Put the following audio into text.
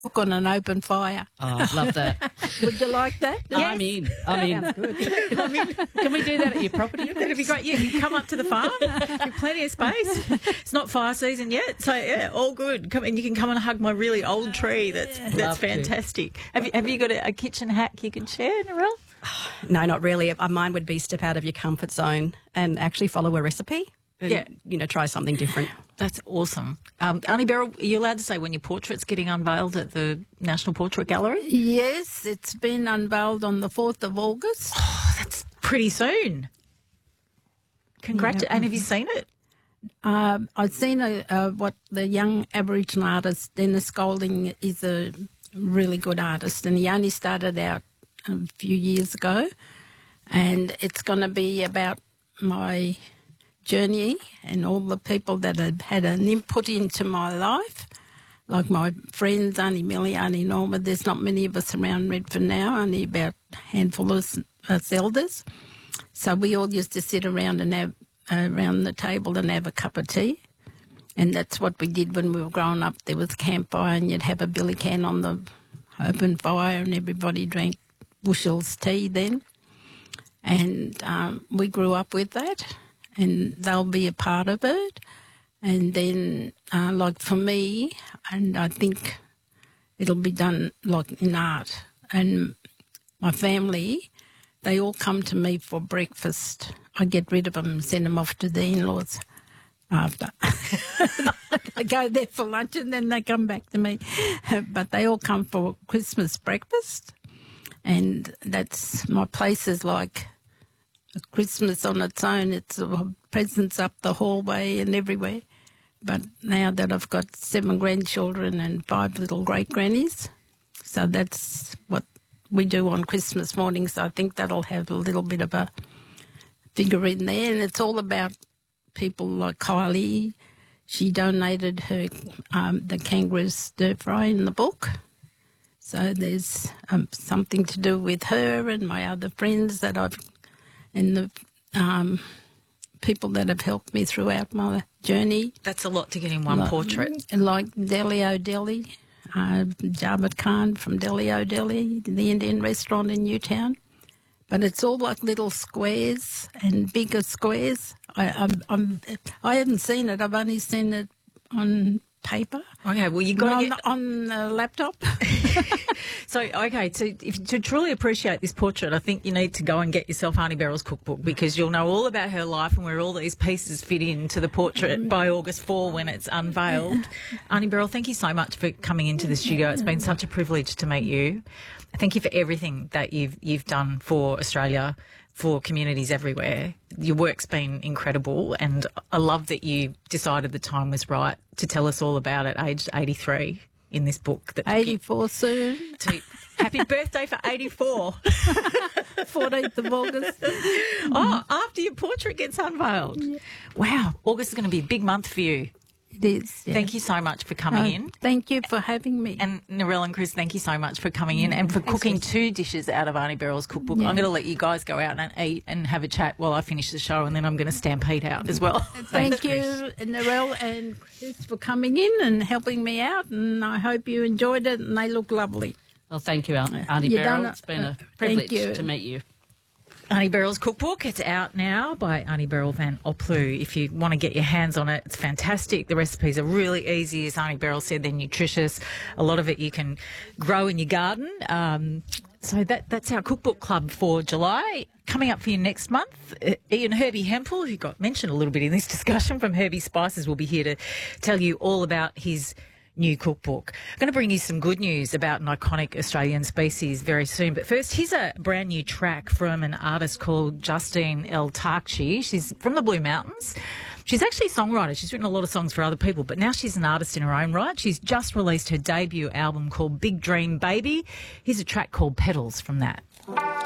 cook on an open fire. Oh, I love that. Would you like that? I'm in. Good. Can we do that at your property? That'd be great. Yeah, you can come up to the farm. You've plenty of space. It's not fire season yet, so yeah, all good. Come and you can come and hug my really old tree. That's fantastic. Have you got a kitchen hack you can share, Narelle? No, not really. Mine would be step out of your comfort zone and actually follow a recipe. And, try something different. That's awesome. Arnie Beryl, are you allowed to say when your portrait's getting unveiled at the National Portrait Gallery? Yes, it's been unveiled on the 4th of August. Oh, that's pretty soon. Congratulations. And have you seen it? I've seen what the young Aboriginal artist, Dennis Golding, is a really good artist, and he only started out a few years ago, and it's going to be about my journey and all the people that have had an input into my life, like my friends, Auntie Millie, Auntie Norma. There's not many of us around Redfern now, only about a handful of us elders. So we all used to sit around and have around the table and have a cup of tea. And that's what we did when we were growing up. There was a campfire and you'd have a billy can on the open fire and everybody drank Bushell's tea then. And we grew up with that, and they'll be a part of it. And then, like for me, and I think it'll be done like in art. And my family, they all come to me for breakfast. I get rid of them and send them off to the in-laws after. They go there for lunch and then they come back to me. But they all come for Christmas breakfast. And that's, my place is like a Christmas on its own. It's presents up the hallway and everywhere. But now that I've got 7 grandchildren and 5 little great-grannies, so that's what we do on Christmas morning. So I think that'll have a little bit of a figure in there. And it's all about people like Kylie. She donated her the kangaroo stir fry in the book. So there's something to do with her and my other friends that I've, and the people that have helped me throughout my journey. That's a lot to get in one portrait. Like Delhi O'Delhi, Javed Khan from Delhi O'Delhi, the Indian restaurant in Newtown. But it's all like little squares and bigger squares. I haven't seen it. I've only seen it on paper. Okay, well, you got to on the laptop. So, okay, to truly appreciate this portrait, I think you need to go and get yourself Arnie Beryl's cookbook, because you'll know all about her life and where all these pieces fit into the portrait by August 4 when it's unveiled. Arnie Beryl, thank you so much for coming into the studio. It's been such a privilege to meet you. Thank you for everything that you've done for Australia, for communities everywhere. Your work's been incredible, and I love that you decided the time was right to tell us all about it, aged 83, in this book. 84 soon. Happy birthday for 84. 14th of August. Oh, after your portrait gets unveiled. Yeah. Wow, August is going to be a big month for you. It is. Yeah. Thank you so much for coming in. Thank you for having me. And Narelle and Chris, thank you so much for coming in and for cooking 2 dishes out of Arnie Beryl's cookbook. Yeah. I'm going to let you guys go out and eat and have a chat while I finish the show, and then I'm going to stampede out as well. Thank you, Narelle and Chris, for coming in and helping me out, and I hope you enjoyed it, and they look lovely. Well, thank you, Arnie Beryl. It's been a privilege to meet you. Arnie Beryl's cookbook, it's out now by Arnie Beryl van Oplu. If you want to get your hands on it, it's fantastic. The recipes are really easy. As Arnie Beryl said, they're nutritious. A lot of it you can grow in your garden. So that's our cookbook club for July. Coming up for you next month, Ian Herbie Hempel, who got mentioned a little bit in this discussion from Herbie Spices, will be here to tell you all about his new cookbook. I'm going to bring you some good news about an iconic Australian species very soon. But first, here's a brand new track from an artist called Justine El Takshi. She's from the Blue Mountains. She's actually a songwriter. She's written a lot of songs for other people, but now she's an artist in her own right. She's just released her debut album called Big Dream Baby. Here's a track called Petals from that.